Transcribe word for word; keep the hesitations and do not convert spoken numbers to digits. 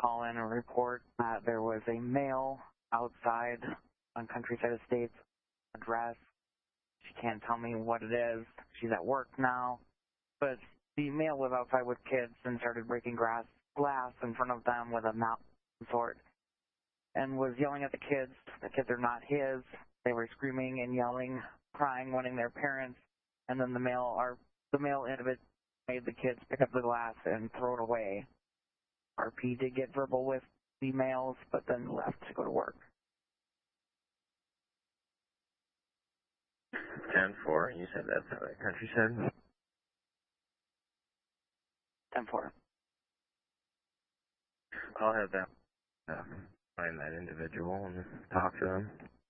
call in and report that there was a male outside on Countryside Estates address. She can't tell me what it is. She's at work now. But the male was outside with kids and started breaking grass, glass in front of them with a mallet of some sort and was yelling at the kids. The kids are not his. They were screaming and yelling, crying, wanting their parents. And then the male, our, the male individual made the kids pick up the glass and throw it away. R P did get verbal with the males, but then left to go to work. ten four, you said that's how the Countryside? ten four. I'll have that, um, find that individual and talk to him.